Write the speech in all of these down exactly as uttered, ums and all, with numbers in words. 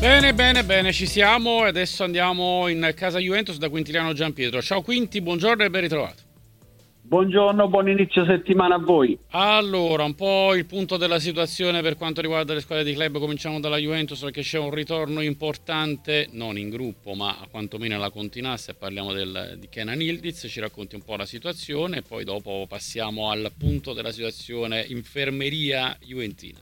Bene, bene, bene, ci siamo e adesso andiamo in casa Juventus da Quintiliano Giampietro. Ciao Quinti, buongiorno e ben ritrovato. Buongiorno, buon inizio settimana a voi. Allora, un po' il punto della situazione per quanto riguarda le squadre di club. Cominciamo dalla Juventus perché c'è un ritorno importante, non in gruppo, ma a quantomeno alla Continassa, e parliamo del, di Kenan Yildiz. Ci racconti un po' la situazione e poi dopo passiamo al punto della situazione infermeria juventina.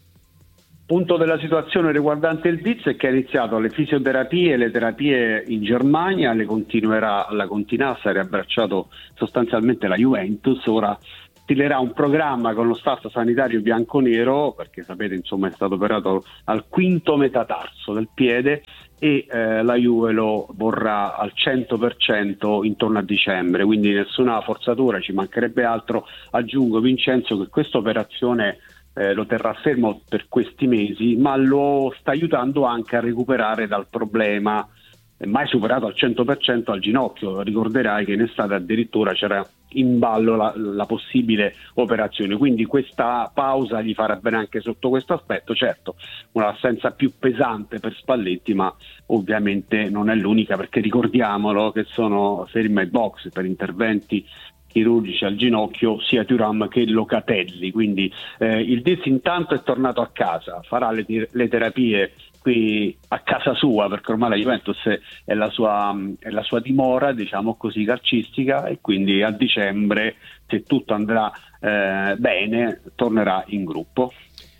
Punto della situazione riguardante il Diz è che ha iniziato le fisioterapie e le terapie in Germania, le continuerà alla Continassa, ha riabbracciato sostanzialmente la Juventus. Ora stilerà un programma con lo staff sanitario bianconero, perché sapete insomma è stato operato al quinto metatarso del piede e eh, la Juve lo vorrà al cento per cento intorno a dicembre, quindi nessuna forzatura, ci mancherebbe altro. Aggiungo, Vincenzo, che questa operazione Eh, lo terrà fermo per questi mesi, ma lo sta aiutando anche a recuperare dal problema eh, mai superato al cento per cento al ginocchio. Ricorderai che in estate addirittura c'era in ballo la, la possibile operazione, quindi questa pausa gli farà bene anche sotto questo aspetto. Certo, un'assenza più pesante per Spalletti, ma ovviamente non è l'unica, perché ricordiamolo che sono fermi ai box per interventi chirurgici al ginocchio sia Thuram che Locatelli, quindi eh, il Diz intanto è tornato a casa, farà le, le terapie qui a casa sua, perché ormai la Juventus è la sua, è la sua dimora, diciamo così, calcistica, e quindi a dicembre, se tutto andrà eh, bene, tornerà in gruppo.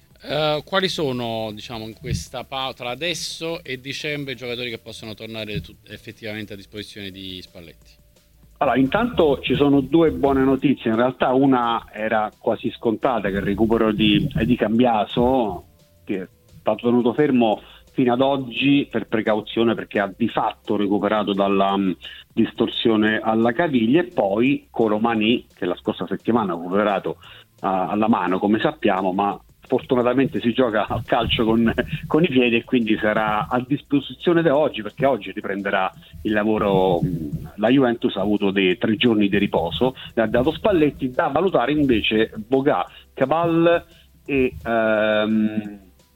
Uh, quali sono, diciamo, in questa pausa tra adesso e dicembre i giocatori che possono tornare tut- effettivamente a disposizione di Spalletti? Allora, intanto ci sono due buone notizie. In realtà una era quasi scontata, che il recupero di, di Cambiaso, che è stato tenuto fermo fino ad oggi per precauzione, perché ha di fatto recuperato dalla um, distorsione alla caviglia, e poi Colomani, che la scorsa settimana ha recuperato uh, alla mano, come sappiamo, ma fortunatamente si gioca al calcio con, con i piedi, e quindi sarà a disposizione da oggi, perché oggi riprenderà il lavoro. La Juventus ha avuto dei tre giorni di riposo, ne ha dato Spalletti. Da valutare invece Boga, Cabal e ehm,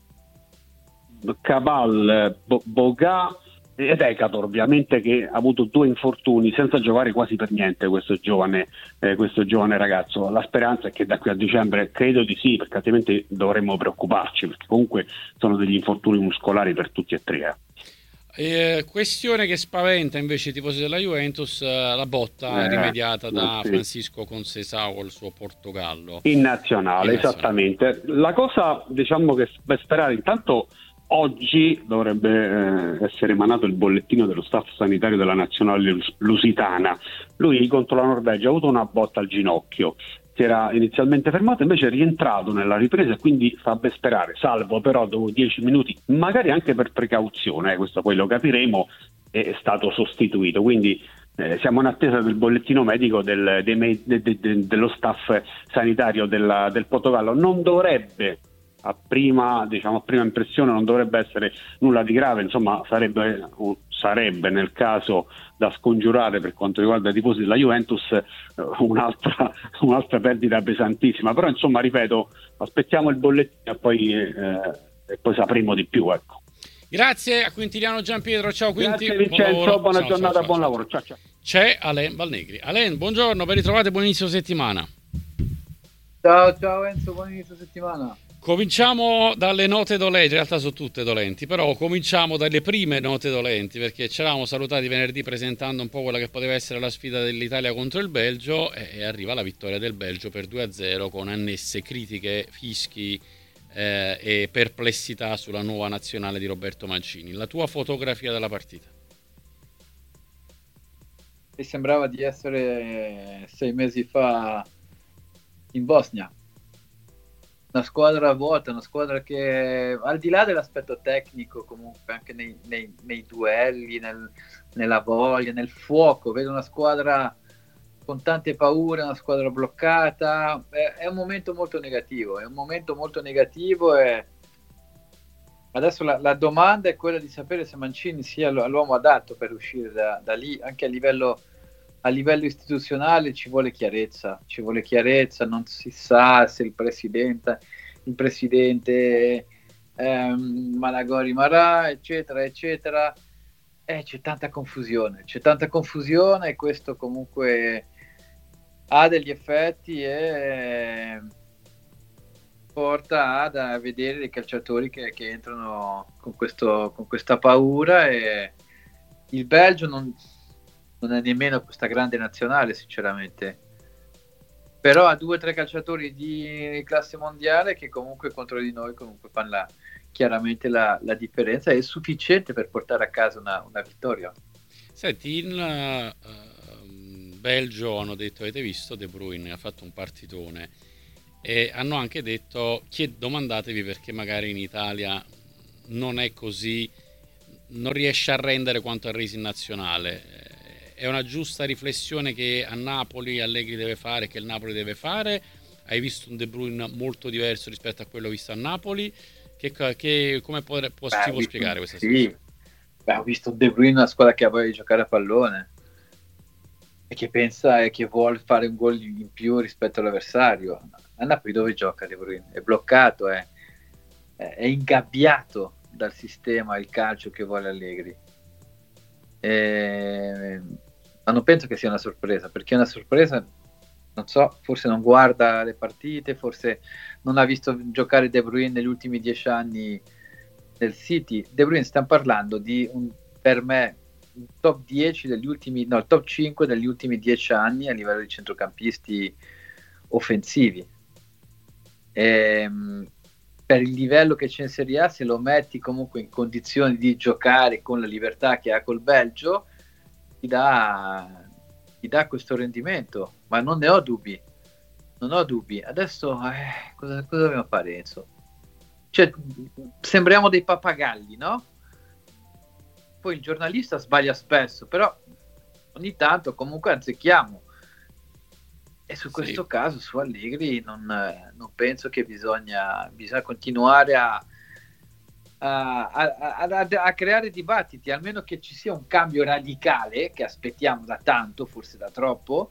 Cabal, Bo- Boga ed Ekator, ovviamente, che ha avuto due infortuni senza giocare quasi per niente questo giovane, eh, questo giovane ragazzo. La speranza è che da qui a dicembre, credo di sì, perché altrimenti dovremmo preoccuparci, perché comunque sono degli infortuni muscolari per tutti e tre. Eh, questione che spaventa invece i tifosi della Juventus, eh, la botta Eh, rimediata eh, da sì. Francisco Conceição al suo Portogallo In in nazionale, nazionale. esattamente. La cosa, diciamo, che per sperare, intanto oggi dovrebbe eh, essere emanato il bollettino dello staff sanitario della nazionale lus- lusitana. Lui contro la Norvegia ha avuto una botta al ginocchio, si era inizialmente fermato, invece è rientrato nella ripresa, e quindi fa ben sperare, salvo però dopo dieci minuti, magari anche per precauzione, eh, questo poi lo capiremo, è stato sostituito. Quindi eh, siamo in attesa del bollettino medico del, dei me- de- de- de- dello staff sanitario della- del Portogallo. Non dovrebbe, a prima, diciamo, a prima impressione, non dovrebbe essere nulla di grave, insomma sarebbe, sarebbe nel caso da scongiurare per quanto riguarda i tifosi della Juventus un'altra, un'altra perdita pesantissima. Però insomma, ripeto, aspettiamo il bollettino e poi, eh, e poi sapremo di più, ecco. Grazie a Quintiliano Giampietro, ciao Quinti, Grazie buon Vincenzo, lavoro, buona ciao ciao giornata, ciao buon ciao. lavoro, ciao ciao. C'è Alain Valnegri. Alain, buongiorno, ben ritrovate, buon inizio settimana. Ciao, ciao Enzo, buon inizio settimana. Cominciamo dalle note dolenti, in realtà sono tutte dolenti, però cominciamo dalle prime note dolenti, perché ci eravamo salutati venerdì presentando un po' quella che poteva essere la sfida dell'Italia contro il Belgio, e arriva la vittoria del Belgio per due a zero con annesse critiche, fischi eh, e perplessità sulla nuova nazionale di Roberto Mancini. La tua fotografia della partita? Mi sembrava di essere sei mesi fa in Bosnia. Una squadra vuota, una squadra che, al di là dell'aspetto tecnico, comunque anche nei, nei, nei duelli, nel, nella voglia, nel fuoco, vedo una squadra con tante paure, una squadra bloccata. È, è un momento molto negativo, è un momento molto negativo e adesso la, la domanda è quella di sapere se Mancini sia l'uomo adatto per uscire da, da lì, anche a livello, a livello istituzionale ci vuole chiarezza, ci vuole chiarezza, non si sa se il presidente, il presidente ehm, Malagori Marà, eccetera, eccetera. Eh, c'è tanta confusione, c'è tanta confusione e questo comunque ha degli effetti e porta ad, a vedere dei calciatori che, che entrano con, questo, con questa paura e il Belgio non, non è nemmeno questa grande nazionale sinceramente, però ha due o tre calciatori di classe mondiale che comunque contro di noi comunque fanno la, chiaramente la, la differenza, è sufficiente per portare a casa una, una vittoria. Senti, in uh, Belgio hanno detto, avete visto, De Bruyne ha fatto un partitone e hanno anche detto, chied- domandatevi perché magari in Italia non è così, non riesce a rendere quanto ha reso in nazionale. Eh, È una giusta riflessione che a Napoli Allegri deve fare, che il Napoli deve fare. Hai visto un De Bruyne molto diverso rispetto a quello visto a Napoli. Che, che, come può, può, Beh, si può visto, spiegare questa sì. situazione? Beh, ho visto De Bruyne, una squadra che ha voglia di giocare a pallone e che pensa e che vuole fare un gol in più rispetto all'avversario. A Napoli dove gioca De Bruyne? È bloccato, è, è ingabbiato dal sistema, il calcio che vuole Allegri. E... ma non penso che sia una sorpresa, perché è una sorpresa, non so, forse non guarda le partite, forse non ha visto giocare De Bruyne negli ultimi dieci anni del City. De Bruyne, stiamo parlando di un, per me, un top dieci degli ultimi, no, il top cinque degli ultimi dieci anni a livello di centrocampisti offensivi. E, per il livello che c'è in Serie A, se lo metti comunque in condizioni di giocare con la libertà che ha col Belgio, ti dà, ti dà questo rendimento, ma non ne ho dubbi. Non ho dubbi. Adesso eh, cosa, cosa dobbiamo fare, Enzo? Cioè, sembriamo dei pappagalli, no? Poi il giornalista sbaglia spesso, però ogni tanto comunque azzecchiamo. E su questo Sì. caso, su Allegri, non, non penso che bisogna, bisogna continuare a, a, a, a, a creare dibattiti, almeno che ci sia un cambio radicale, che aspettiamo da tanto, forse da troppo.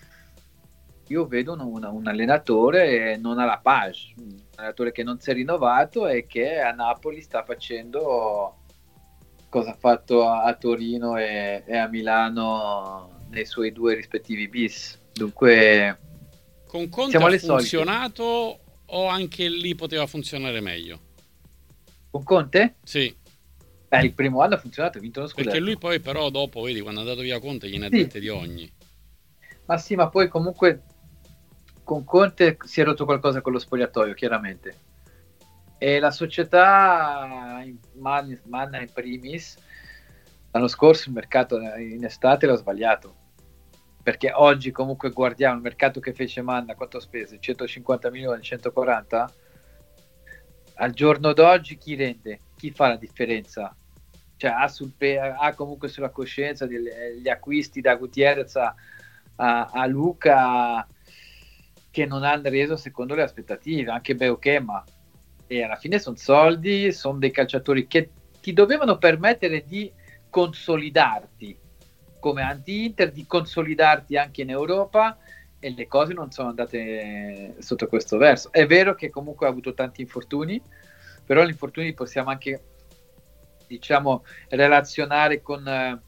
Io vedo un, un allenatore non alla page, un allenatore che non si è rinnovato e che a Napoli sta facendo cosa ha fatto a, a Torino e, e a Milano nei suoi due rispettivi bis. Dunque Con Conte siamo ha alle solite. funzionato o anche lì poteva funzionare meglio? Con Conte? Sì. Beh, il primo anno ha funzionato, ha vinto lo scudetto. Perché lui poi però dopo, vedi, quando è andato via Conte gliene ha sì. dette di ogni. Ma sì, ma poi comunque con Conte si è rotto qualcosa con lo spogliatoio, chiaramente. E la società, Man, Man in primis, l'anno scorso il mercato in estate l'ha sbagliato, perché oggi comunque guardiamo il mercato che fece Manna, quanto ha speso? centocinquanta milioni, centoquaranta? Al giorno d'oggi chi rende? Chi fa la differenza? Cioè ha, sul, ha comunque sulla coscienza degli acquisti da Gutierrez a, a, a Luca che non hanno reso secondo le aspettative, anche Beukema. E alla fine sono soldi, sono dei calciatori che ti dovevano permettere di consolidarti come anti-Inter, di consolidarti anche in Europa, e le cose non sono andate sotto questo verso. È vero che comunque ha avuto tanti infortuni, però gli infortuni possiamo anche, diciamo, relazionare con,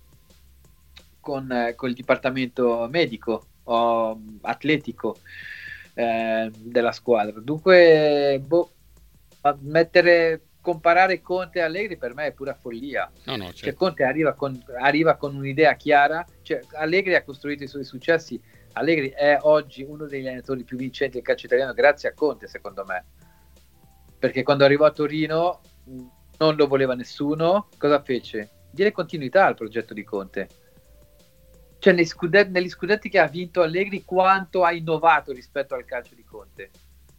con, con il dipartimento medico o atletico eh, della squadra. Dunque, boh, mettere, comparare Conte e Allegri per me è pura follia. No, no, Cioè, certo. Conte arriva con, arriva con un'idea chiara, cioè, Allegri ha costruito i suoi successi. Allegri è oggi uno degli allenatori più vincenti del calcio italiano grazie a Conte, secondo me, perché quando arrivò a Torino non lo voleva nessuno. Cosa fece? Diede continuità al progetto di Conte. Cioè, negli scudetti, negli scudetti che ha vinto Allegri, quanto ha innovato rispetto al calcio di Conte.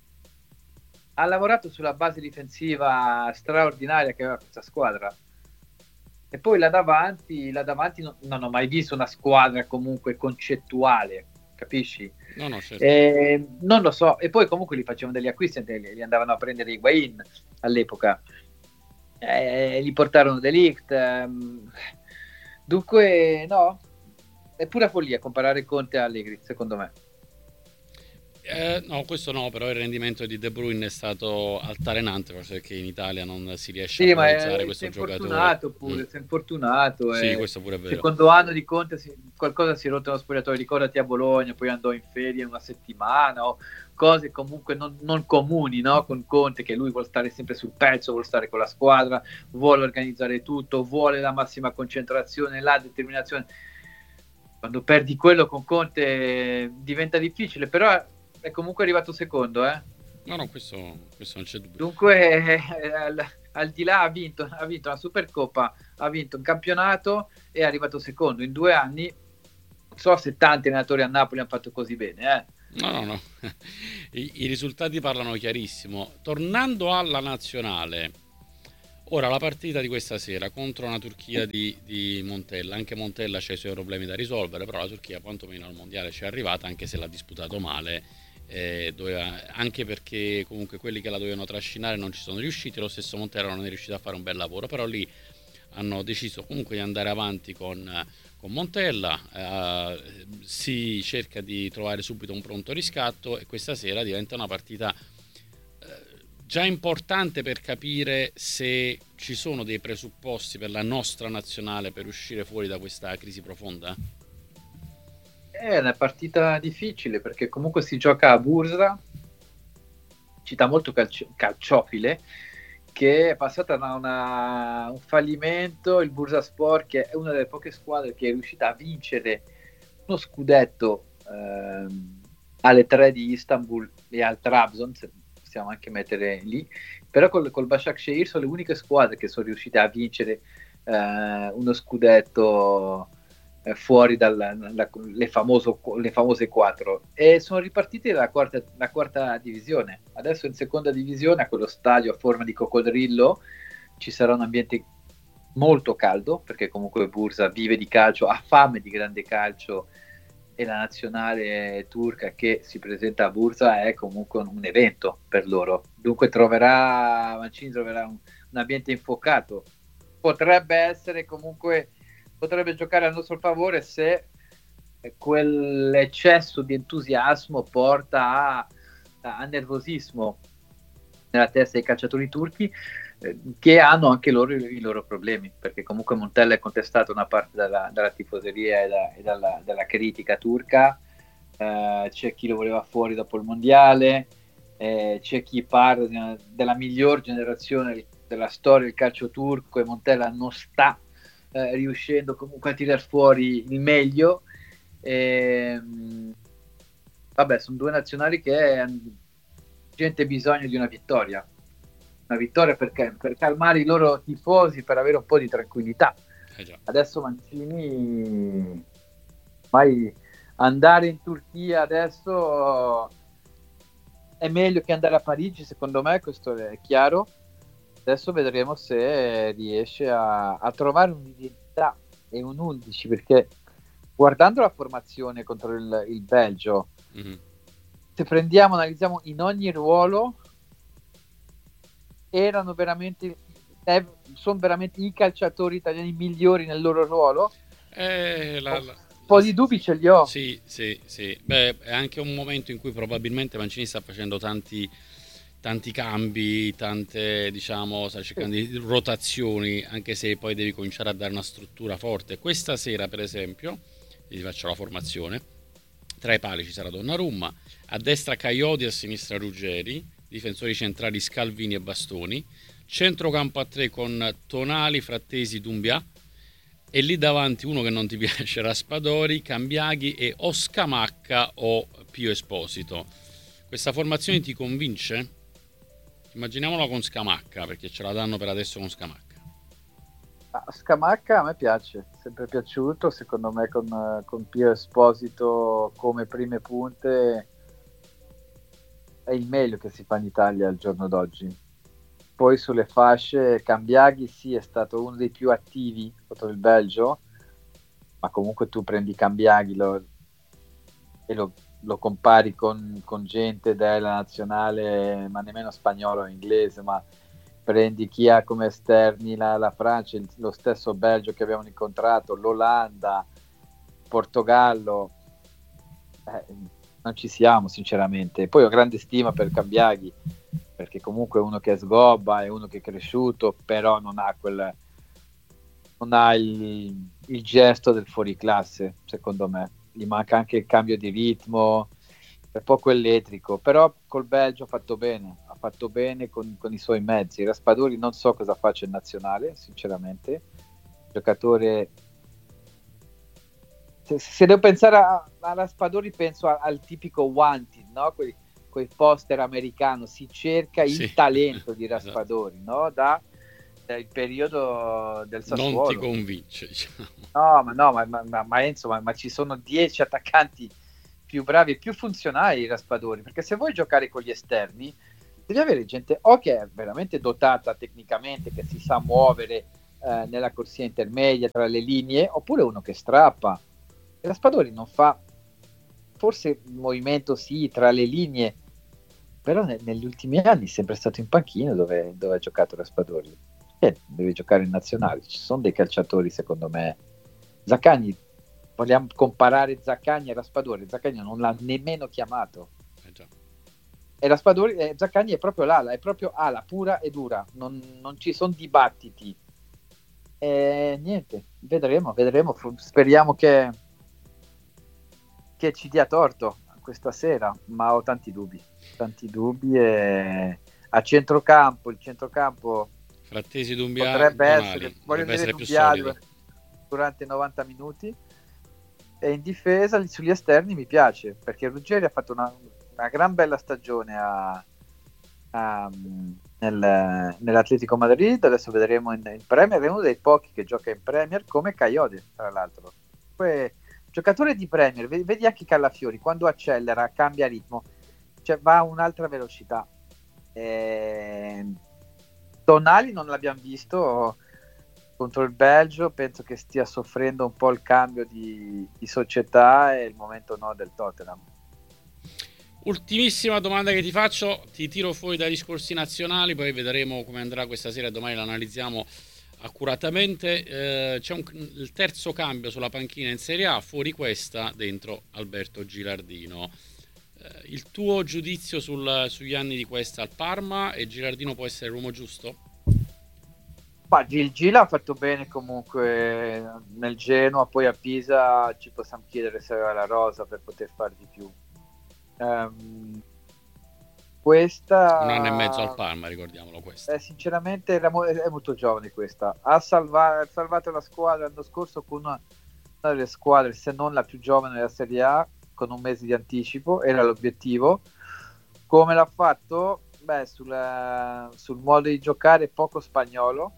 Ha lavorato sulla base difensiva straordinaria che aveva questa squadra, e poi là davanti, là davanti non, non ho mai visto una squadra comunque concettuale, capisci? No, no, certo. Eh, non lo so, e poi comunque li facevano degli acquisti, li andavano a prendere Higuain all'epoca, eh, li portarono De Ligt, ehm, dunque no, è pura follia comparare Conte a Allegri, secondo me. Eh, no, questo no, però il rendimento di De Bruyne è stato altalenante, forse perché in Italia non si riesce a Sì, ma valorizzare è, si è questo giocatore. infortunato Mm. pure, si è infortunato. Sì, E questo pure è vero. secondo anno di Conte si- qualcosa si è rotto nello spogliatoio. Ricordati a Bologna, poi andò in ferie una settimana o cose comunque non, non comuni, no? Con Conte, che lui vuole stare sempre sul pezzo, vuole stare con la squadra, vuole organizzare tutto, vuole la massima concentrazione, la determinazione. Quando perdi quello con Conte eh, diventa difficile, però è comunque arrivato secondo, eh? No, no, questo, questo non c'è dubbio. Dunque, eh, al, al di là ha vinto, ha vinto la Supercoppa, ha vinto un campionato e è arrivato secondo in due anni. Non so se tanti allenatori a Napoli hanno fatto così bene, eh. No, no, no. I, I risultati parlano chiarissimo. Tornando alla nazionale, ora la partita di questa sera contro una Turchia di, di Montella. Anche Montella ha i suoi problemi da risolvere, però la Turchia quantomeno al mondiale ci è arrivata, anche se l'ha disputato male. Eh, doveva, anche perché comunque quelli che la dovevano trascinare non ci sono riusciti. Lo stesso Montella non è riuscito a fare un bel lavoro, però lì hanno deciso comunque di andare avanti con, con Montella, eh, si cerca di trovare subito un pronto riscatto e questa sera diventa una partita eh, già importante per capire se ci sono dei presupposti per la nostra nazionale per uscire fuori da questa crisi profonda. È una partita difficile perché comunque si gioca a Bursa, città molto calcio- calciofile, che è passata da una, un fallimento, il Bursaspor, che è una delle poche squadre che è riuscita a vincere uno scudetto ehm, alle tre di Istanbul e al Trabzon, se possiamo anche mettere lì, però col, col Başakşehir sono le uniche squadre che sono riuscite a vincere eh, uno scudetto eh, fuori dalle famose quattro e sono ripartiti dalla quarta, la quarta divisione. Adesso in seconda divisione, a quello stadio a forma di coccodrillo, ci sarà un ambiente molto caldo perché comunque Bursa vive di calcio, ha fame di grande calcio e la nazionale turca che si presenta a Bursa è comunque un evento per loro. Dunque troverà Mancini troverà un, un ambiente infuocato. Potrebbe essere comunque potrebbe giocare a nostro favore se quell'eccesso di entusiasmo porta a, a nervosismo nella testa dei calciatori turchi eh, che hanno anche loro i, i loro problemi, perché comunque Montella è contestato una parte dalla, dalla tifoseria e, da, e dalla, dalla critica turca, eh, c'è chi lo voleva fuori dopo il mondiale, eh, c'è chi parla di una, della miglior generazione della storia del calcio turco e Montella non sta eh, riuscendo comunque a tirar fuori il meglio. E, vabbè, sono due nazionali che gente ha bisogno di una vittoria, una vittoria perché, per calmare i loro tifosi, per avere un po' di tranquillità. Eh adesso Mancini, mai andare in Turchia adesso è meglio che andare a Parigi, secondo me, questo è chiaro. Adesso vedremo se riesce a, a trovare un'identità e un undici, perché guardando la formazione contro il, il Belgio, mm-hmm. se prendiamo, analizziamo in ogni ruolo, erano veramente, eh, sono veramente i calciatori italiani migliori nel loro ruolo. Eh, la, la, un po' di dubbi ce li ho. Sì, sì, sì. Beh, è anche un momento in cui probabilmente Mancini sta facendo tanti tanti cambi, tante, diciamo, sta cercando di rotazioni, anche se poi devi cominciare a dare una struttura forte. Questa sera, per esempio, vi faccio la formazione, tra i pali ci sarà Donnarumma, a destra Coyote, a sinistra Ruggeri, difensori centrali Scalvini e Bastoni, centrocampo a tre con Tonali, Frattesi, Doumbia, e lì davanti uno che non ti piace, Raspadori, Cambiaghi e o Scamacca o Pio Esposito. Questa formazione ti convince? Immaginiamola con Scamacca, perché ce la danno per adesso con Scamacca. Scamacca a me piace, sempre piaciuto, secondo me con, con Pio Esposito come prime punte è il meglio che si fa in Italia al giorno d'oggi. Poi sulle fasce Cambiaghi sì, è stato uno dei più attivi contro il Belgio, ma comunque tu prendi Cambiaghi lo, e lo lo compari con, con gente della nazionale, ma nemmeno spagnolo o inglese, ma prendi chi ha come esterni la, la Francia, il, lo stesso Belgio che abbiamo incontrato, l'Olanda, Portogallo, eh, non ci siamo sinceramente. Poi ho grande stima per Cambiaghi, perché comunque è uno che è sgobba, è uno che è cresciuto, però non ha quel non ha il, il gesto del fuoriclasse, secondo me. Gli manca anche il cambio di ritmo, è poco elettrico, però col Belgio ha fatto bene, ha fatto bene con, con i suoi mezzi. Raspadori non so cosa faccia in nazionale, sinceramente. Giocatore, se, se devo pensare a, a Raspadori penso a, al tipico Wanted, no? Quei, quei poster americano, si cerca il sì. talento di Raspadori, esatto. No? Da il periodo del Sassuolo. Non ti convince, diciamo. No, ma no, ma, ma, ma insomma, ma ci sono dieci attaccanti più bravi e più funzionali di Raspadori, perché se vuoi giocare con gli esterni devi avere gente o che è veramente dotata tecnicamente, che si sa muovere eh, nella corsia intermedia tra le linee, oppure uno che strappa. E Raspadori non fa, forse il movimento sì tra le linee, però ne, negli ultimi anni è sempre stato in panchina dove, dove ha giocato Raspadori. Eh, deve giocare in nazionale. Ci sono dei calciatori, secondo me. Zaccagni, vogliamo comparare Zaccagni e Raspadori? Zaccagni non l'ha nemmeno chiamato. Eh già. E Raspadori, eh, Zaccagni è proprio l'ala, è proprio ala pura e dura. Non, non ci sono dibattiti. E niente, vedremo, vedremo. Speriamo che che ci dia torto questa sera, ma ho tanti dubbi. Tanti dubbi e a centrocampo, il centrocampo Frattesi, Dumbia, potrebbe Donali, essere, voglio potrebbe essere dire più Dumbia solido durante i novanta minuti, e in difesa sugli esterni mi piace perché Ruggeri ha fatto una, una gran bella stagione a, a, nel, nell'Atletico Madrid. Adesso vedremo in, in Premier, è uno dei pochi che gioca in Premier, come Kayode tra l'altro. Poi, giocatore di Premier, vedi anche Callafiori quando accelera cambia ritmo, cioè va a un'altra velocità. e... Donali non l'abbiamo visto contro il Belgio, penso che stia soffrendo un po' il cambio di, di società e il momento no del Tottenham. Ultimissima domanda che ti faccio, ti tiro fuori dai discorsi nazionali, poi vedremo come andrà questa sera e domani l'analizziamo accuratamente. Eh, c'è un, il terzo cambio sulla panchina in Serie A, fuori Questa, dentro Alberto Gilardino. Eh, il tuo giudizio sul, sugli anni di Questa al Parma, e Gilardino può essere l'uomo giusto? Ma Gil Gil ha fatto bene comunque nel Genoa, poi a Pisa ci possiamo chiedere se aveva la rosa per poter fare di più. Um, questa un anno e mezzo al Parma, ricordiamolo. Questa eh, sinceramente era mo- è molto giovane. Questa ha, salva- ha salvato la squadra l'anno scorso con una, una delle squadre, se non la più giovane della Serie A, con un mese di anticipo, era l'obiettivo. Come l'ha fatto? Beh, sul, sul modo di giocare poco spagnolo,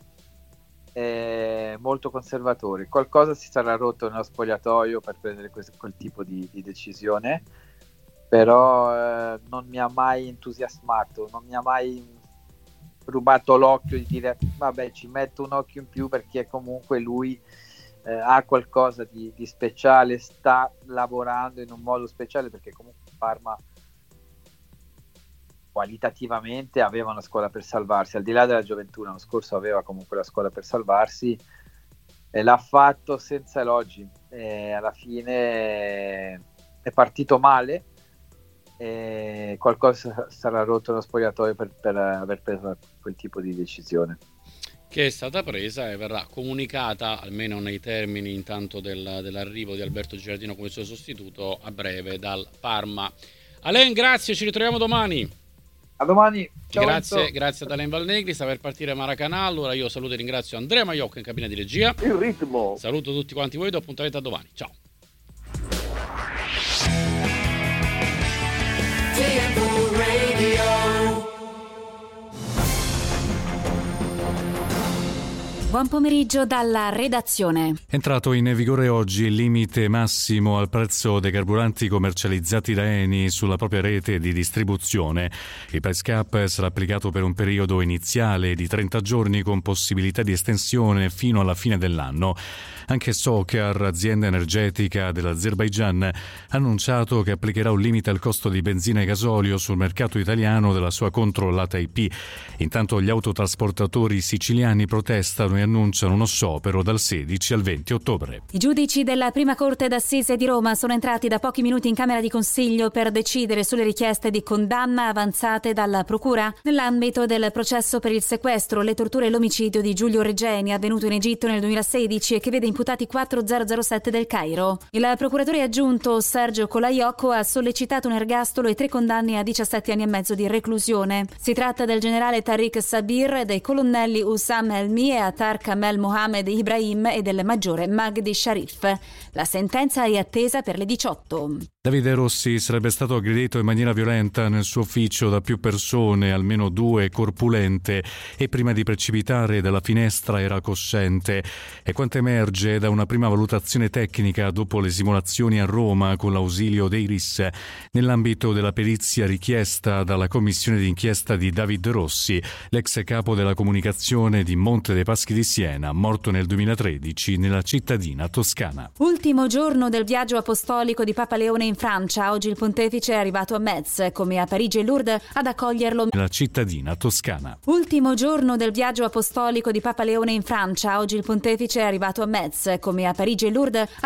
eh, molto conservatore. Qualcosa si sarà rotto nello spogliatoio per prendere questo, quel tipo di, di decisione, però eh, non mi ha mai entusiasmato, non mi ha mai rubato l'occhio di dire vabbè, ci metto un occhio in più, perché comunque lui eh, ha qualcosa di, di speciale, sta lavorando in un modo speciale, perché comunque Parma qualitativamente aveva una squadra per salvarsi, al di là della gioventù. L'anno scorso aveva comunque la squadra per salvarsi e l'ha fatto senza elogi, e alla fine è partito male e qualcosa sarà rotto nello spogliatoio per, per aver preso quel tipo di decisione, che è stata presa e verrà comunicata, almeno nei termini intanto del, dell'arrivo di Alberto Gilardino come suo sostituto, a breve dal Parma. Alain, grazie, ci ritroviamo domani. A domani. Ciao, grazie, Enzo. grazie ad Alain Valnegri. Sta per partire Maracanã. Allora io saluto e ringrazio Andrea Maiocca in cabina di regia. Il ritmo. Saluto tutti quanti voi, do appuntamento a domani. Ciao. Buon pomeriggio dalla redazione. Entrato in vigore oggi il limite massimo al prezzo dei carburanti commercializzati da Eni sulla propria rete di distribuzione. Il price cap sarà applicato per un periodo iniziale di trenta giorni con possibilità di estensione fino alla fine dell'anno. Anche Sokar, azienda energetica dell'Azerbaigian, ha annunciato che applicherà un limite al costo di benzina e gasolio sul mercato italiano della sua controllata I P. Intanto gli autotrasportatori siciliani protestano e e annunciano uno sciopero dal sedici al venti ottobre. I giudici della Prima Corte d'Assise di Roma sono entrati da pochi minuti in Camera di Consiglio per decidere sulle richieste di condanna avanzate dalla Procura nell'ambito del processo per il sequestro, le torture e l'omicidio di Giulio Regeni, avvenuto in Egitto nel duemilasedici e che vede imputati quattro zero zero sette del Cairo. Il procuratore aggiunto Sergio Colaiocco ha sollecitato un ergastolo e tre condanne a diciassette anni e mezzo di reclusione. Si tratta del generale Tariq Sabir, dei colonnelli Hussam Helmi e Attar Kamel Mohamed Ibrahim e del maggiore Magdi Sharif. La sentenza è attesa per le diciotto. Davide Rossi sarebbe stato aggredito in maniera violenta nel suo ufficio da più persone, almeno due corpulente, e prima di precipitare dalla finestra era cosciente. È quanto emerge da una prima valutazione tecnica dopo le simulazioni a Roma con l'ausilio dei R I S, nell'ambito della perizia richiesta dalla commissione d'inchiesta di David Rossi, l'ex capo della comunicazione di Monte dei Paschi di Siena, morto nel duemilatredici nella cittadina toscana. Ultimo giorno del viaggio apostolico di Papa Leone in Francia. Oggi il pontefice è arrivato a Metz, come a Parigi e Lourdes, ad accoglierlo nella cittadina toscana. Ultimo giorno del viaggio apostolico di Papa Leone in Francia. Oggi il pontefice è arrivato a Metz, come a Parigi e Lourdes,